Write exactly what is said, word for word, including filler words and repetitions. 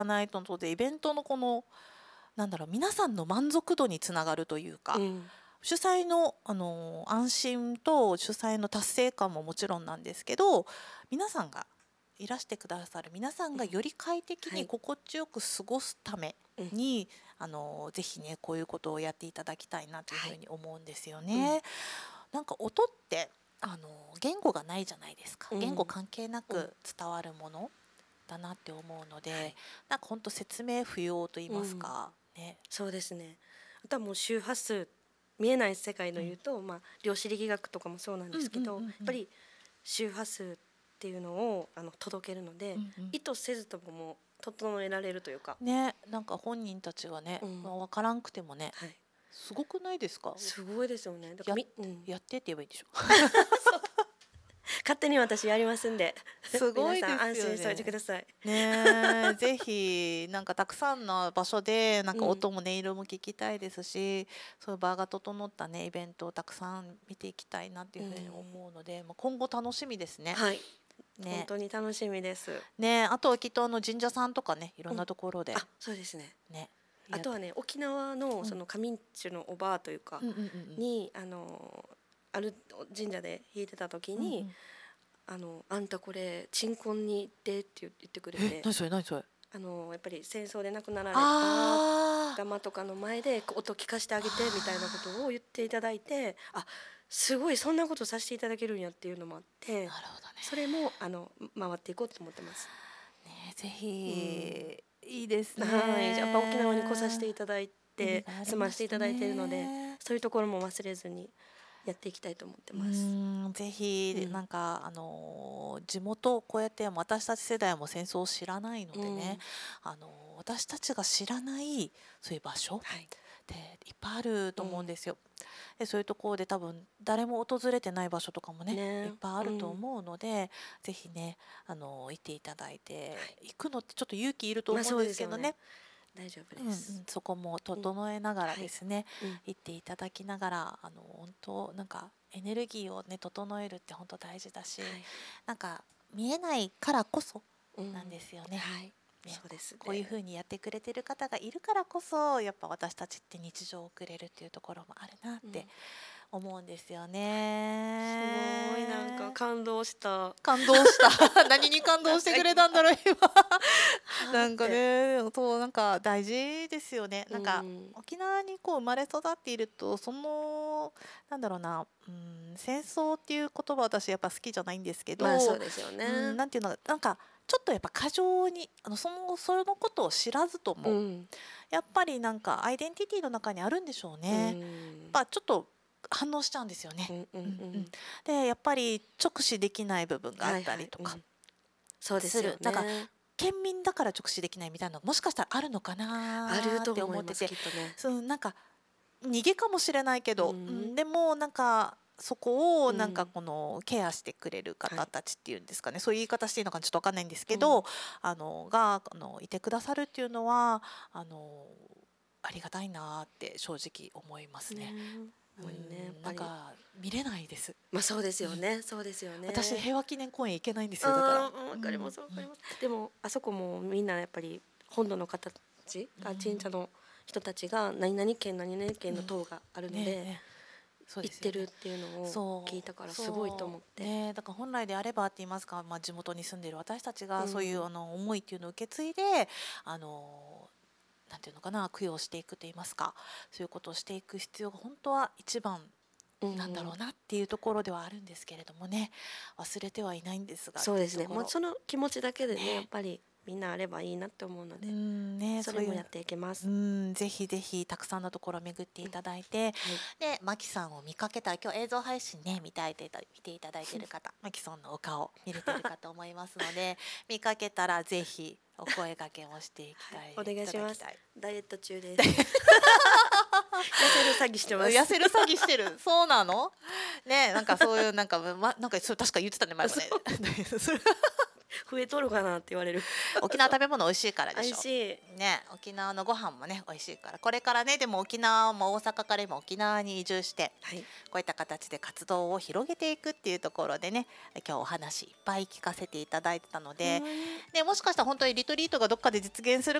ないとのでイベントのこのなんだろう皆さんの満足度につながるというか、 うん、 主催の、あの安心と主催の達成感ももちろんなんですけど、皆さんがいらしてくださる皆さんがより快適はいに心地よく過ごすために、あのぜひねこういうことをやっていただきたいなというふうに思うんですよね。 はい、 なんか音ってあの言語がないじゃないですか。 うん言語関係なうんく伝わるものだなって思うので、 はい、 なんか本当説明不要と言いますうん、 か、ね。 そうですね。あとはもう周波数、見えない世界の言うと、まあ量子力学とかもそうなんですけど、 うんうんうんうんやっぱり周波数っていうのをあの届けるので、 うんうん意図せずとももう整えられるというか、 ね、なんか本人たちがね、 うんまあ、分からんくてもね、 はい、 すごくないですか？ すごいですよね。だかやらみ、うん、 やってって言えばいいでしょ。 勝手に私やりますんですご皆いですよさん安心しておいてくね。 ださい。 ねえ、ぜひなんかたくさんの場所でなんかうん音も音色も聞きたいですし、そういう場が整ったねイベントをたくさん見ていきたいなっていうふうに思うので、まあ、今後楽しみですね。 はい、本ね、 当に楽しみです。 ね、あとはきっとあの神社さんとかねいろうん、 んなところであ、そうですね。 ね、 あとはね、沖縄のその上地のおばあというかうんうんうんうんに、あのある神社で弾いてた時に、 うんうん、 ああのあんたこれ鎮魂に行ってって言ってくれえ、 て、 何それ何それ。 あのやっぱり戦争で亡くなられたあ仲間とかの前で音聞かせてあげてみたいなことを言っていただいて、あ、すごいそんなことさせていただけるんやっていうのもあって、 なるほどね。 それもあの回っていこうと思ってます。 ね、ぜひ、いいですね。 はい、やっぱ沖縄に来させていただい意味てがあり住ませていたましただいているので、 ね。 そういうところも忘れずにやっていきたいと思ってうます。 ーん、ぜひ、 うんなんかあのー地元こうやって私たち世代も戦争を知らないのでね、あのー私たちが知らないそういう場所っはい、 ていっぱいあると思うんですよ。で、そういうところで多分誰も訪れてない場所とかもね、 ね、 いっぱいあるとうん、 思うので、ぜひね、あのー行っていただいて、 はい行くのってちょっと勇気いるとまあそ思うんでうですよね。 すけどね。 大丈夫うんうん、 です。 そこも整えながらですね、 うん、 行っていただきながら、あの本当なんかエネルギーをね整えるって本当大事だし、 はい、 なんか見えないからこそうんなんですよね。 はい、 ね、 そうですね。 こういう風にやってくれてる方がいるからこそやっぱ私たちって日常を送れるっていうところもあるなっうんて思うんですよすごいなんかね。 感動した。 感動した何に感動してくれたんだろう今なんかはーって、 ね、そうなんか大事ですよね。 うなんかん、 沖縄にこう生まれ育っているとそのなんだろうな、うん、戦争っていう言葉私やっぱ好きじゃないんですけど、 まあそうですよね。 うん、なんていうのなんかちょっとやっぱ過剰にあのそのそのことを知らずとも、 うん、 やっぱりなんかアイデンティティの中にあるんでしょううね。やっん、 ぱちょっと反応しちゃうんですよね。 うん、うん、ううんうん、 ん、 でやっぱり直視できない部分があっはいはい、 たりとかうん、そうですよする。なんかね。 県民だから直視できないみたいなのもしかしたらあるのかあるとなって思います思ってて、 きっとね。 そうなんか逃げかもしれないけど、 うん、 うん、でもなんかそこをなんかうん、 このケアしてくれるはい、 方たちっていうんですかね、そういう言い方していいのかちょっと分かんないんですけうん、 ど、あのがあのいてくださるっていうのはあのありがたいなって正直思いますね、 ね。 もうね、やっうん、なぱり、 んか見れないです。 まあそうですよね、そうですよね。 私平和記念公園行けないんですよだから。 ああ、わかります、わかります。でもあそこもみんなやっぱり本土の方たちが神社の人たちが何々県何々県の塔があるので、 ねえねえそう行っですよね。 てるっていうのをそう聞いたからすごいと思って。 ねえだから本来であればって言いますか、まあ、地元に住んでいる私たちがそういううんあの思いっていうのを受け継いであのなんていうのかな供養していくと言いますか、そういうことをしていく必要が本当は一番うんなんだろうなっていうところではあるんですけれどもね、忘れてはいないんですがっそうですね。 ていうところ。 もうその気持ちだけでね、 ねやっぱりみんなあればいいなって思うのうで、 んね、そういうそれもやっていけます。 うはんぜひぜひたくさんのところを巡っていただいて、 い、 でマキさんを見かけたら今日映像配信ね見たいて見ていただいている方マキさんのお顔見れてるかと思いますので見かけたらぜひお声掛けをしていきたい、 お願いしますただきたい。 ダイエット中です。痩せる詐欺してます。 痩せる詐欺してるそうなのね、なんかそういうなんか、ま、なんかそれ確か言ってたね前もねそれ増えとるかなって言われる。 沖縄食べ物美味しいからでしょ。 美味しい。 ね、沖縄のご飯もね美味しいから、これからねでも沖縄も大阪から今沖縄に移住してはい。 こういった形で活動を広げていくっていうところでね、今日お話いっぱい聞かせていただいてたので、 ほんまにね、もしかしたら本当にリトリートがどっかで実現する